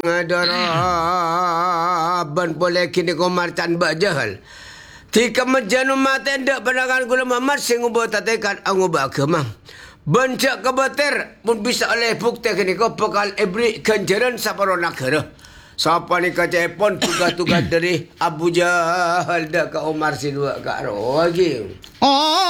Daraban boleh kini komar tan bajahal. Tika majanu maten dak pandangan gula mamat sing ubah tatekan angubah kemang. Bencak kebeter pun bisa oleh bukti kini ko pekal ebri kenjaran saparo nakara. Siapa ni kacepon tugas-tugas dari Abu Jahal dak ke Umar si dua ke arwah lagi. Oh